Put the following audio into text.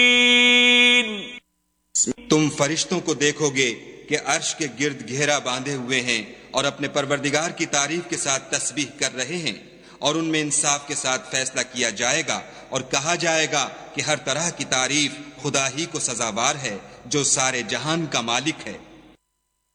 तुम फरिश्तों को देखोगे कि अर्श के गिर्द घेरा बांधे हुए हैं और अपने परवरदिगार की तारीफ के साथ तस्बीह कर रहे हैं, और उनमें इंसाफ के साथ फैसला किया जाएगा और कहा जाएगा कि हर तरह की तारीफ खुदा ही को सजावार है जो सारे जहान का मालिक है।